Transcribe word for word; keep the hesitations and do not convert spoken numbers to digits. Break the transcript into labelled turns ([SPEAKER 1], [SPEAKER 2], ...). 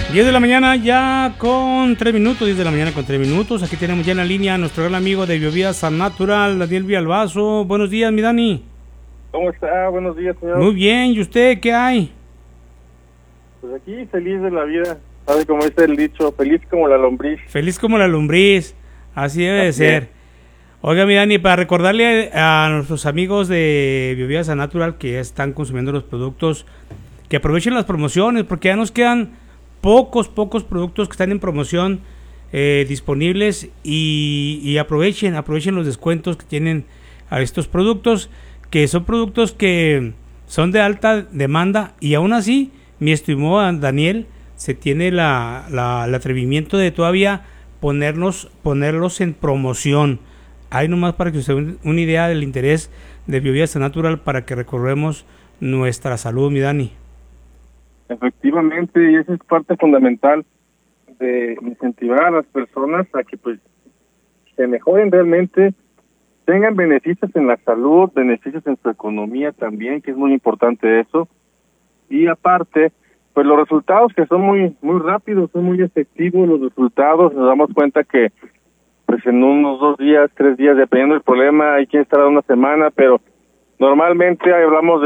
[SPEAKER 1] diez de la mañana ya con tres minutos, diez de la mañana con tres minutos. Aquí tenemos ya en la línea a nuestro gran amigo de Biovías San Natural, Daniel Villalbazo. Buenos días, mi Dani.
[SPEAKER 2] ¿Cómo está? Buenos días, señor.
[SPEAKER 1] Muy bien, ¿y usted qué hay?
[SPEAKER 2] Pues aquí feliz de la vida, ¿sabe cómo dice el dicho? Feliz como la lombriz.
[SPEAKER 1] Feliz como la lombriz, así debe de ser. Oiga, mi Dani, para recordarle a nuestros amigos de Biovías San Natural que ya están consumiendo los productos, que aprovechen las promociones, porque ya nos quedan pocos, pocos productos que están en promoción eh, disponibles y, y aprovechen, aprovechen los descuentos que tienen a estos productos, que son productos que son de alta demanda y aún así, mi estimado Daniel, se tiene la, la, el atrevimiento de todavía ponernos, ponerlos en promoción. Ahí nomás para que usted tenga una idea del interés de Biovías Natural para que recorremos nuestra salud, mi Dani.
[SPEAKER 2] Efectivamente, y esa es parte fundamental de incentivar a las personas a que pues se mejoren realmente, tengan beneficios en la salud, beneficios en su economía también, que es muy importante eso, y aparte, pues los resultados que son muy muy rápidos, son muy efectivos los resultados, nos damos cuenta que pues en unos dos días, tres días, dependiendo del problema, hay quien estará una semana, pero normalmente hablamos de